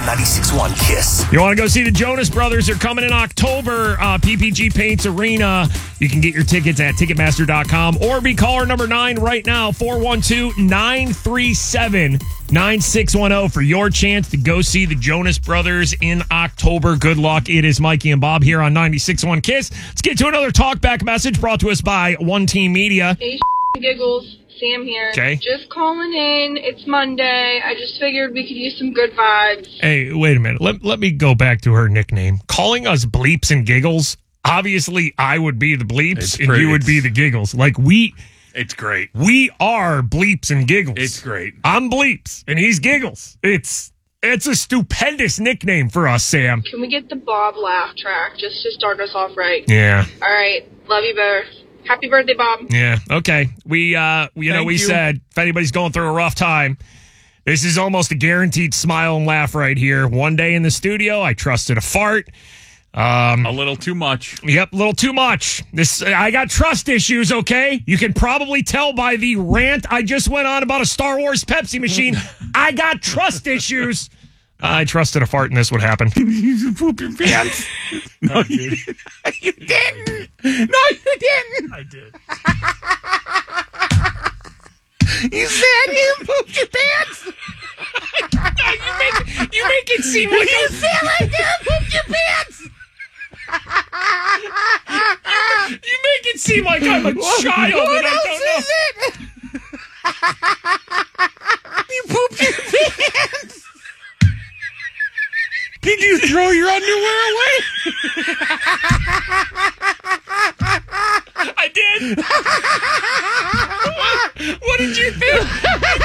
on 96.1 KISS. You want to go see the Jonas Brothers? They're coming in October. PPG Paints Arena. You can get your tickets at Ticketmaster.com or be caller number 9 right now, 412-937-9610 for your chance to go see the Jonas Brothers in October. Good luck. It is Mikey and Bob here on 96.1 KISS. Let's get to another talkback message brought to us by One Team Media. Hey, giggles. Sam here. Okay. Just calling in. It's Monday. I just figured we could use some good vibes. Hey, wait a minute. Let me go back to her nickname. Calling us Bleeps and Giggles. Obviously, I would be the Bleeps and you would be the Giggles. It's great. We are Bleeps and Giggles. It's great. I'm Bleeps and he's Giggles. It's a stupendous nickname for us, Sam. Can we get the Bob laugh track just to start us off right? Yeah. All right. Love you both. Happy birthday, Bob. Yeah. Okay. We said if anybody's going through a rough time, this is almost a guaranteed smile and laugh right here. One day in the studio, I trusted a fart. A little too much. Yep, a little too much. I got trust issues, okay? You can probably tell by the rant I just went on about a Star Wars Pepsi machine. I got trust issues. I trusted a fart and this would happen. You poop your pants. No, you didn't. You didn't. No, you didn't. I did. You said you pooped your pants. You make it seem like You said like you pooped your pants. you make it seem like I'm a child and I don't know. It? You pooped your pants. Did you throw your underwear away? I did. What did you think?